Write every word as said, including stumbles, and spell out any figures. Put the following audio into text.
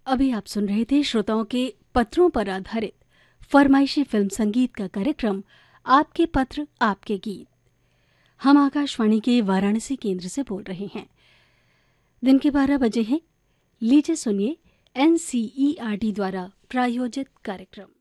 अभी आप सुन रहे थे श्रोताओं के पत्रों पर आधारित फरमाइशी फिल्म संगीत का कार्यक्रम आपके पत्र आपके गीत। हम आकाशवाणी के वाराणसी केंद्र से बोल रहे हैं। दिन के बारह बजे हैं। लीजिए सुनिए N C E R T द्वारा प्रायोजित कार्यक्रम।